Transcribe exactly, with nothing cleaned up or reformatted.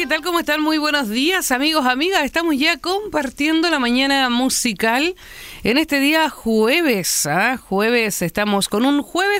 ¿qué tal? ¿Cómo están? Muy buenos días, amigos, amigas. Estamos ya compartiendo la mañana musical en este día jueves. ¿ah? Jueves, estamos con un jueves